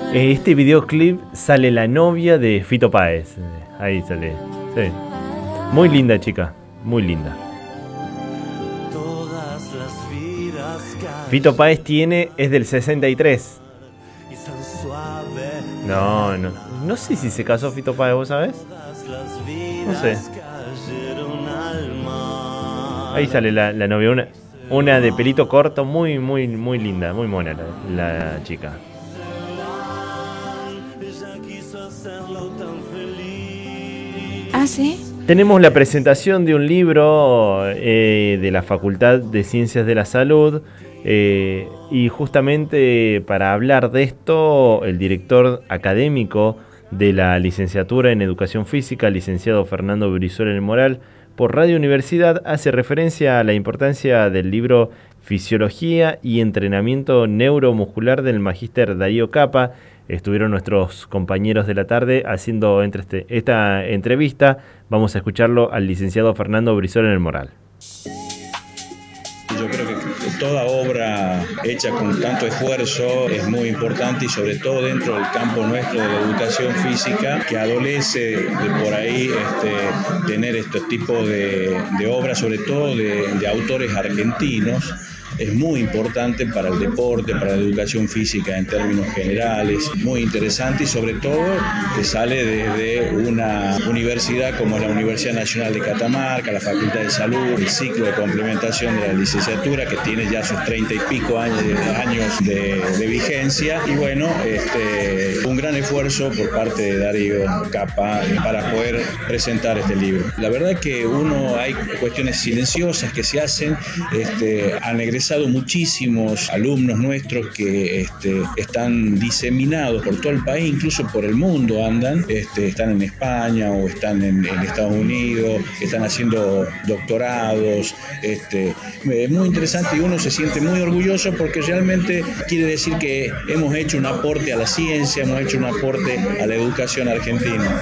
Este videoclip sale la novia de Fito Páez. Ahí sale. Sí. Muy linda chica, muy linda. Fito Páez es del 63. No sé si se casó Fito Páez, ¿vos sabés? No sé. Ahí sale la novia, una de pelito corto, muy linda, muy mona la chica. Ah, ¿sí? Tenemos la presentación de un libro de la Facultad de Ciencias de la Salud y justamente para hablar de esto, el director académico de la licenciatura en Educación Física, licenciado Fernando Brizuela en el Moral, por Radio Universidad, hace referencia a la importancia del libro Fisiología y Entrenamiento Neuromuscular del magíster Darío Capa. Estuvieron nuestros compañeros de la tarde haciendo esta entrevista. Vamos a escucharlo al licenciado Fernando Brizuela en el Moral. Yo creo que toda obra hecha con tanto esfuerzo es muy importante y sobre todo dentro del campo nuestro de la educación física, que adolece de por ahí tener estos tipos de obras, sobre todo de autores argentinos. Es muy importante para el deporte, para la educación física en términos generales, muy interesante y sobre todo que sale desde una universidad como la Universidad Nacional de Catamarca, la Facultad de Salud, el ciclo de complementación de la licenciatura que tiene ya sus 30 y pico años de vigencia y bueno, un gran esfuerzo por parte de Darío Capa para poder presentar este libro. La verdad que hay cuestiones silenciosas que se hacen, han egresado muchísimos alumnos nuestros que están diseminados por todo el país, incluso por el mundo andan, están en España o están en Estados Unidos, están haciendo doctorados, muy interesante y uno se siente muy orgulloso porque realmente quiere decir que hemos hecho un aporte a la ciencia, hemos hecho un aporte a la educación argentina.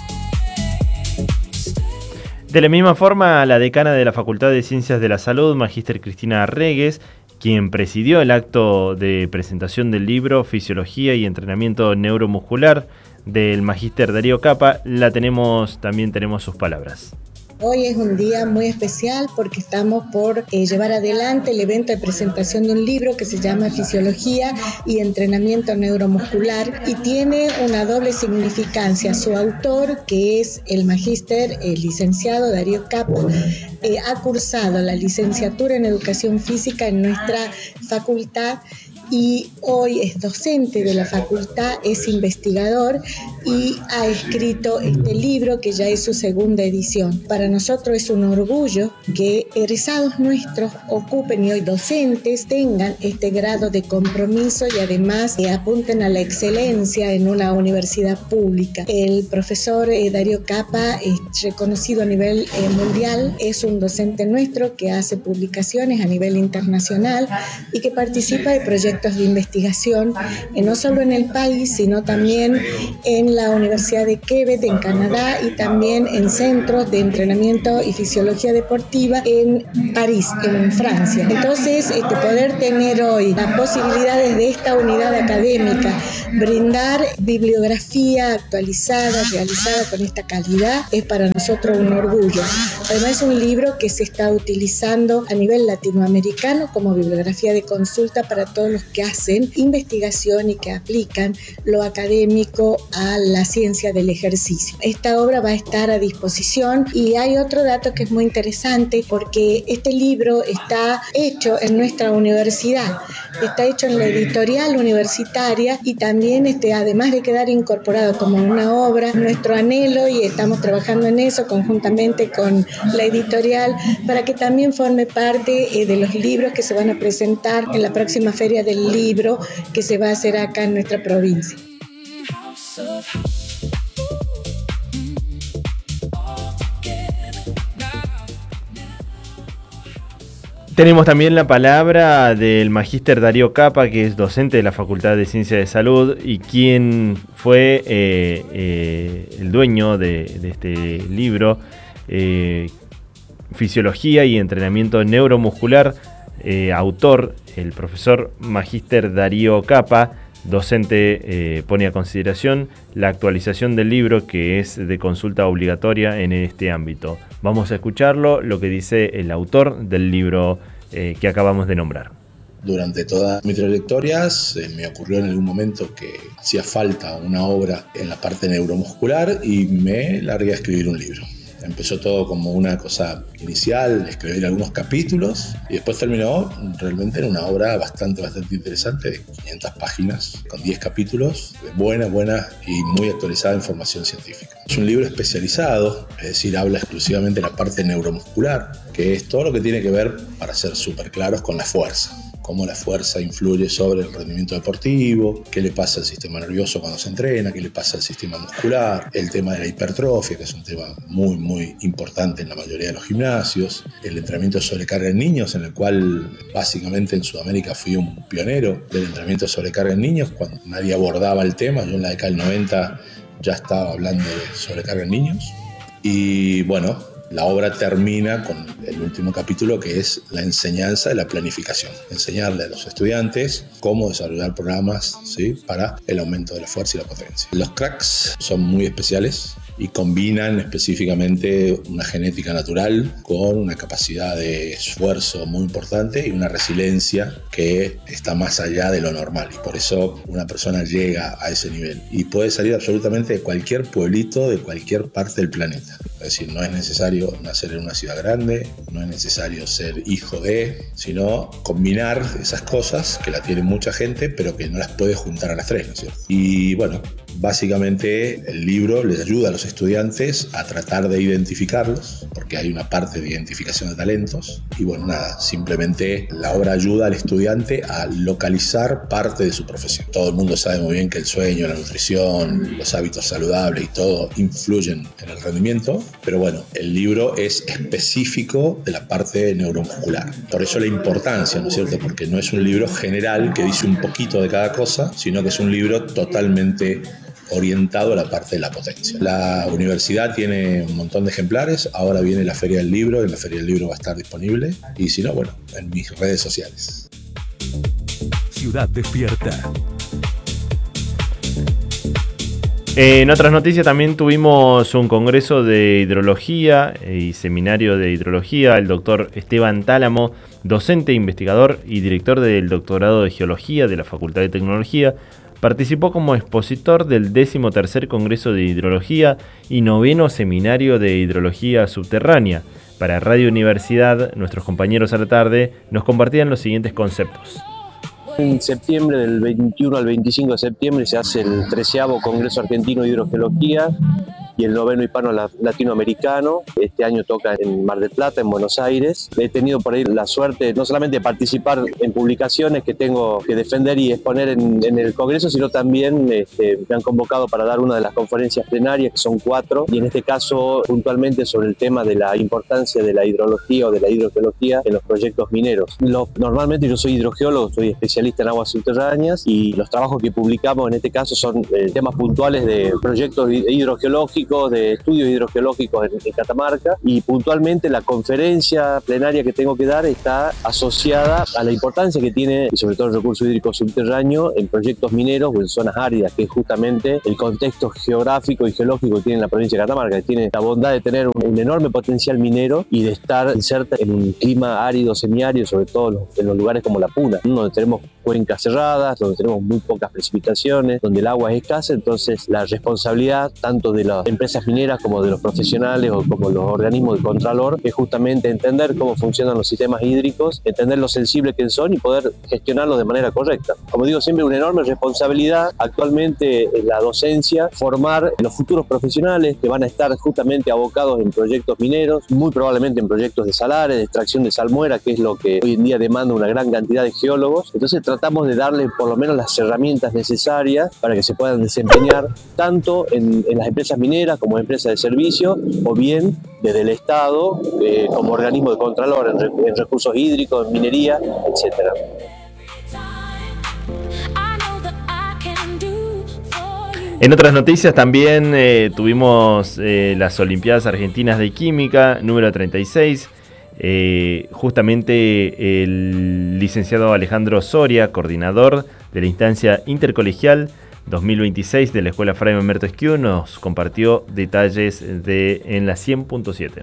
De la misma forma, la decana de la Facultad de Ciencias de la Salud, magíster Cristina Arregues, quien presidió el acto de presentación del libro Fisiología y Entrenamiento Neuromuscular del magíster Darío Capa, también tenemos sus palabras. Hoy es un día muy especial porque estamos por llevar adelante el evento de presentación de un libro que se llama Fisiología y Entrenamiento Neuromuscular y tiene una doble significancia. Su autor, que es el magíster, el licenciado Darío Capa, ha cursado la licenciatura en Educación Física en nuestra facultad y hoy es docente de la facultad, es investigador y ha escrito este libro que ya es su segunda edición. Para nosotros es un orgullo que egresados nuestros ocupen y hoy docentes tengan este grado de compromiso y además apunten a la excelencia en una universidad pública. El profesor Darío Capa es reconocido a nivel mundial, es un docente nuestro que hace publicaciones a nivel internacional y que participa de proyectos de investigación, no solo en el país, sino también en la Universidad de Quebec, en Canadá, y también en centros de entrenamiento y fisiología deportiva en París, en Francia. Entonces, poder tener hoy las posibilidades de esta unidad académica, brindar bibliografía actualizada, realizada con esta calidad, es para nosotros un orgullo. Además, es un libro que se está utilizando a nivel latinoamericano como bibliografía de consulta para todos los que hacen investigación y que aplican lo académico a la ciencia del ejercicio. Esta obra va a estar a disposición y hay otro dato que es muy interesante porque este libro está hecho en nuestra universidad, está hecho en la editorial universitaria y también además de quedar incorporado como una obra, nuestro anhelo y estamos trabajando en eso conjuntamente con la editorial para que también forme parte de los libros que se van a presentar en la próxima feria del libro que se va a hacer acá en nuestra provincia. Tenemos también la palabra del magíster Darío Capa, que es docente de la Facultad de Ciencias de Salud y quien fue el dueño de este libro, Fisiología y Entrenamiento Neuromuscular, autor, el profesor magíster Darío Capa. docente, pone a consideración la actualización del libro, que es de consulta obligatoria en este ámbito. Vamos a escucharlo, lo que dice el autor del libro que acabamos de nombrar. Durante toda mi trayectoria me ocurrió en algún momento que hacía falta una obra en la parte neuromuscular y me largué a escribir un libro. Empezó todo como una cosa inicial, escribir algunos capítulos, y después terminó realmente en una obra bastante interesante de 500 páginas, con 10 capítulos, de buena y muy actualizada información científica. Es un libro especializado, es decir, habla exclusivamente de la parte neuromuscular, que es todo lo que tiene que ver, para ser súper claros, con la fuerza. Cómo la fuerza influye sobre el rendimiento deportivo, qué le pasa al sistema nervioso cuando se entrena, qué le pasa al sistema muscular, el tema de la hipertrofia, que es un tema muy importante en la mayoría de los gimnasios, el entrenamiento de sobrecarga en niños, en el cual básicamente en Sudamérica fui un pionero del entrenamiento de sobrecarga en niños, cuando nadie abordaba el tema. Yo en la década del 90 ya estaba hablando de sobrecarga en niños. Y bueno, la obra termina con el último capítulo, que es la enseñanza de la planificación. Enseñarle a los estudiantes cómo desarrollar programas, ¿sí?, para el aumento de la fuerza y la potencia. Los cracks son muy especiales y combinan específicamente una genética natural con una capacidad de esfuerzo muy importante y una resiliencia que está más allá de lo normal. Y por eso una persona llega a ese nivel. Y puede salir absolutamente de cualquier pueblito, de cualquier parte del planeta. Es decir, no es necesario nacer en una ciudad grande, no es necesario ser hijo de, sino combinar esas cosas que la tiene mucha gente, pero que no las puede juntar a las tres, ¿no es cierto? Y bueno, básicamente el libro les ayuda a los estudiantes a tratar de identificarlos, porque hay una parte de identificación de talentos. Y bueno, nada, simplemente la obra ayuda al estudiante a localizar parte de su profesión. Todo el mundo sabe muy bien que el sueño, la nutrición, los hábitos saludables y todo influyen en el rendimiento, pero bueno, el libro es específico de la parte neuromuscular. Por eso la importancia, ¿no es cierto? Porque no es un libro general que dice un poquito de cada cosa, sino que es un libro totalmente orientado a la parte de la potencia. La universidad tiene un montón de ejemplares, ahora viene la Feria del Libro, en la Feria del Libro va a estar disponible, y si no, bueno, en mis redes sociales. Ciudad Despierta. En otras noticias también tuvimos un congreso de hidrología y seminario de hidrología. El doctor Esteban Tálamo, docente, investigador y director del doctorado de Geología de la Facultad de Tecnología, participó como expositor del 13º Congreso de Hidrología y 9º Seminario de Hidrología Subterránea. Para Radio Universidad, nuestros compañeros a la tarde nos compartían los siguientes conceptos. En septiembre, del 21 al 25 de septiembre, se hace el 13º Congreso Argentino de Hidrogeología y el 9º Hispano Latinoamericano. Este año toca en Mar del Plata, en Buenos Aires. He tenido por ahí la suerte no solamente de participar en publicaciones que tengo que defender y exponer en el Congreso, sino también me han convocado para dar una de las conferencias plenarias, que son 4, y en este caso puntualmente sobre el tema de la importancia de la hidrología o de la hidrogeología en los proyectos mineros. Normalmente yo soy hidrogeólogo, soy especialista en aguas subterráneas, y los trabajos que publicamos en este caso son temas puntuales de proyectos hidrogeológicos, de estudios hidrogeológicos en Catamarca, y puntualmente la conferencia plenaria que tengo que dar está asociada a la importancia que tiene, y sobre todo el recurso hídrico subterráneo, en proyectos mineros o en zonas áridas, que es justamente el contexto geográfico y geológico que tiene la provincia de Catamarca, que tiene la bondad de tener un enorme potencial minero y de estar inserta en un clima árido, semiárido, sobre todo en los lugares como La Puna, donde tenemos cuencas cerradas, donde tenemos muy pocas precipitaciones, donde el agua es escasa. Entonces la responsabilidad tanto de las empresas mineras como de los profesionales o como los organismos de contralor es justamente entender cómo funcionan los sistemas hídricos, entender lo sensibles que son y poder gestionarlos de manera correcta. Como digo, siempre una enorme responsabilidad actualmente en la docencia, formar los futuros profesionales que van a estar justamente abocados en proyectos mineros, muy probablemente en proyectos de salares, de extracción de salmuera, que es lo que hoy en día demanda una gran cantidad de geólogos. Entonces tratamos de darle por lo menos las herramientas necesarias para que se puedan desempeñar tanto en las empresas mineras como empresas de servicio, o bien desde el Estado como organismo de contralor en recursos hídricos, en minería, etcétera. En otras noticias también tuvimos las Olimpiadas Argentinas de Química, número 36. Justamente el licenciado Alejandro Soria, coordinador de la instancia intercolegial 2026 de la Escuela Fray Mamerto Esquiú, nos compartió detalles en la 100.7.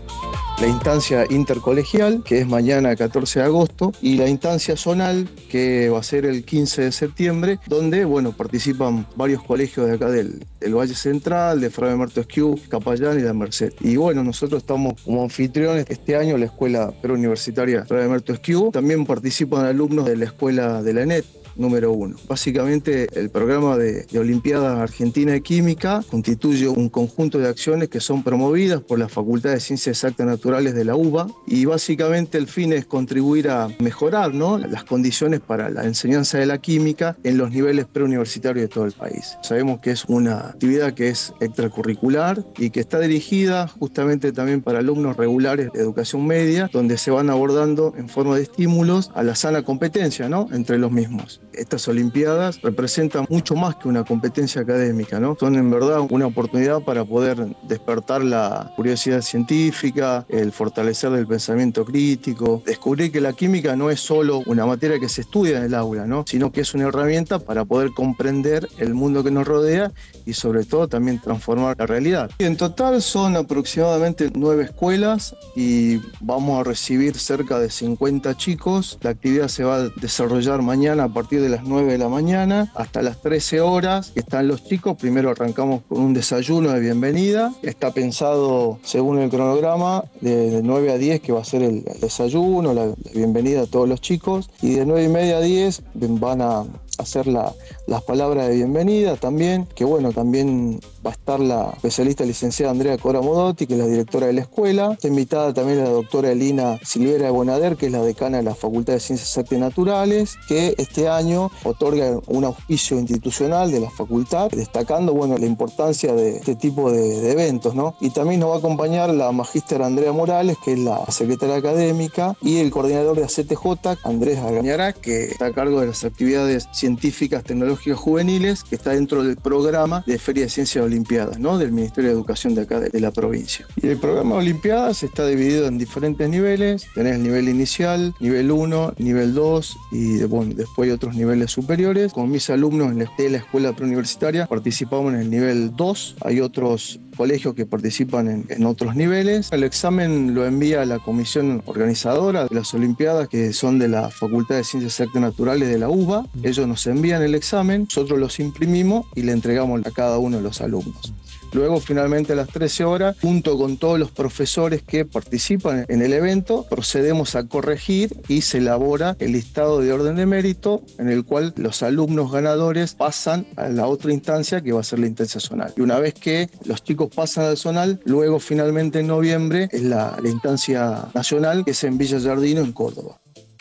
La instancia intercolegial, que es mañana 14 de agosto, y la instancia zonal, que va a ser el 15 de septiembre, donde participan varios colegios de acá del Valle Central, de Fray Mamerto Esquiú, Capayán y La Merced. Y nosotros estamos como anfitriones este año, la Escuela Preuniversitaria Fray Mamerto Esquiú. También participan alumnos de la Escuela de la ENET, número 1. Básicamente, el programa de Olimpiada Argentina de Química constituye un conjunto de acciones que son promovidas por la Facultad de Ciencias Exactas Naturales de la UBA, y básicamente el fin es contribuir a mejorar, las condiciones para la enseñanza de la química en los niveles preuniversitarios de todo el país. Sabemos que es una actividad que es extracurricular y que está dirigida justamente también para alumnos regulares de educación media, donde se van abordando en forma de estímulos a la sana competencia, entre los mismos. Estas Olimpiadas representan mucho más que una competencia académica, Son en verdad una oportunidad para poder despertar la curiosidad científica, el fortalecer del pensamiento crítico, descubrir que la química no es solo una materia que se estudia en el aula, Sino que es una herramienta para poder comprender el mundo que nos rodea y sobre todo también transformar la realidad. En total son aproximadamente 9 escuelas y vamos a recibir cerca de 50 chicos. La actividad se va a desarrollar mañana a partir de las 9 de la mañana hasta las 13 horas que están los chicos. Primero arrancamos con un desayuno de bienvenida. Está pensado según el cronograma de 9 a 10, que va a ser el desayuno, la bienvenida a todos los chicos, y de 9:30 a 10 van a hacer las palabras de bienvenida también, que también va a estar la especialista licenciada Andrea Cora Modotti, que es la directora de la escuela. Está invitada también la doctora Elina Silvera de Bonader, que es la decana de la Facultad de Ciencias Exactas y Naturales, que este año otorga un auspicio institucional de la facultad, destacando la importancia de este tipo de eventos, Y también nos va a acompañar la magíster Andrea Morales, que es la secretaria académica, y el coordinador de ACTJ, Andrés Agañará, que está a cargo de las actividades científicas tecnológicas juveniles, que está dentro del programa de Feria de Ciencias Olimpiadas, del Ministerio de Educación de acá de la provincia. Y el programa de Olimpiadas está dividido en diferentes niveles. Tenés el nivel inicial, nivel 1, nivel 2 y después hay otros niveles superiores. Con mis alumnos de la escuela preuniversitaria participamos en el nivel 2. Hay otros colegios que participan en otros niveles. El examen lo envía a la comisión organizadora de las Olimpiadas, que son de la Facultad de Ciencias Exactas Naturales de la UBA. Ellos nos envían el examen, nosotros los imprimimos y le entregamos a cada uno de los alumnos. Luego, finalmente, a las 13 horas, junto con todos los profesores que participan en el evento, procedemos a corregir y se elabora el listado de orden de mérito, en el cual los alumnos ganadores pasan a la otra instancia, que va a ser la instancia zonal. Y una vez que los chicos pasan al zonal, luego finalmente en noviembre es la instancia nacional, que es en Villa Giardino, en Córdoba.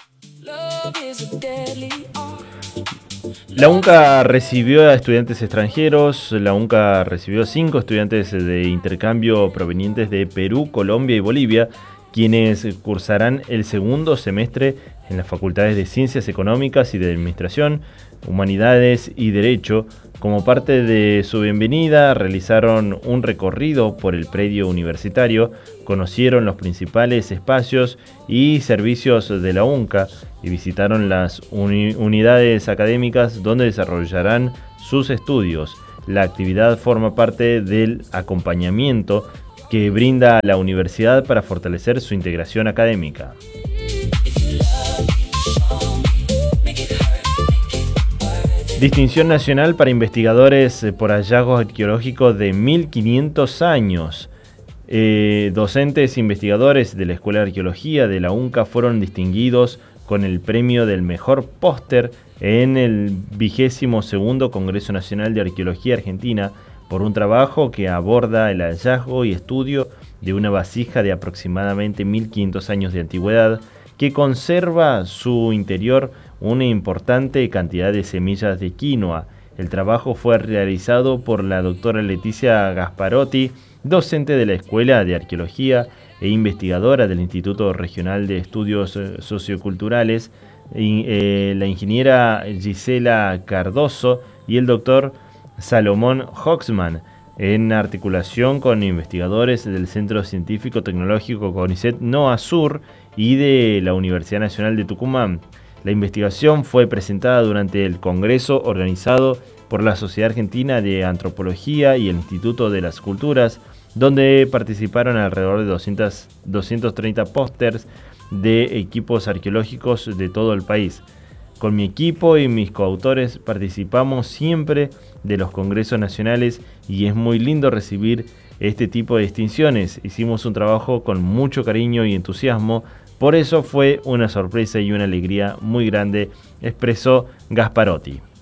La UNCA recibió a estudiantes extranjeros. La UNCA recibió 5 estudiantes de intercambio provenientes de Perú, Colombia y Bolivia, quienes cursarán el segundo semestre en las facultades de Ciencias Económicas y de Administración, Humanidades y Derecho. Como parte de su bienvenida, realizaron un recorrido por el predio universitario, conocieron los principales espacios y servicios de la UNCA y visitaron las unidades académicas donde desarrollarán sus estudios. La actividad forma parte del acompañamiento que brinda la universidad para fortalecer su integración académica. Distinción nacional para investigadores por hallazgos arqueológicos de 1500 años. Docentes e investigadores de la Escuela de Arqueología de la UNCA fueron distinguidos con el premio del mejor póster en el 22º Congreso Nacional de Arqueología Argentina por un trabajo que aborda el hallazgo y estudio de una vasija de aproximadamente 1500 años de antigüedad que conserva su interior una importante cantidad de semillas de quinoa. El trabajo fue realizado por la doctora Leticia Gasparotti, docente de la Escuela de Arqueología e investigadora del Instituto Regional de Estudios Socioculturales, la ingeniera Gisela Cardoso y el doctor Salomón Hoxman, en articulación con investigadores del Centro Científico Tecnológico CONICET NOA Sur y de la Universidad Nacional de Tucumán. La investigación fue presentada durante el congreso organizado por la Sociedad Argentina de Antropología y el Instituto de las Culturas, donde participaron alrededor de 230 pósters de equipos arqueológicos de todo el país. Con mi equipo y mis coautores participamos siempre de los congresos nacionales y es muy lindo recibir este tipo de distinciones. Hicimos un trabajo con mucho cariño y entusiasmo, por eso fue una sorpresa y una alegría muy grande, expresó Gasparotti.